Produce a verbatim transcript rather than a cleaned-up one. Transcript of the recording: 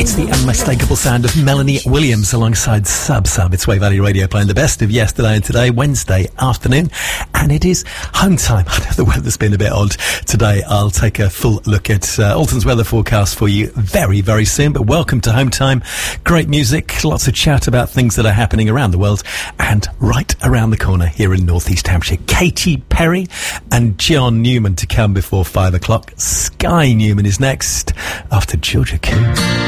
It's the unmistakable sound of Melanie Williams alongside Sub Sub. It's Wave Valley Radio playing the best of yesterday and today, Wednesday afternoon. And it is home time. I know the weather's been a bit odd today. I'll take a full look at uh, Alton's weather forecast for you very, very soon. But welcome to home time. Great music, lots of chat about things that are happening around the world and right around the corner here in North East Hampshire. Katy Perry and John Newman to come before five o'clock. Sky Newman is next after Georgia Koo.